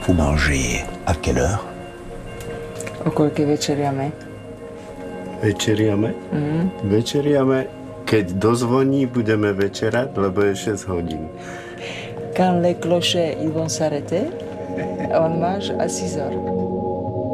Vous mangez à quelle heure? O koľkej večeriame? Večeriame? Večeriame. Keď dozvoní, budeme večerať, lebo je 6 hodín. Quand les clochers ils vont s'arrêter, on mange à 6 heures.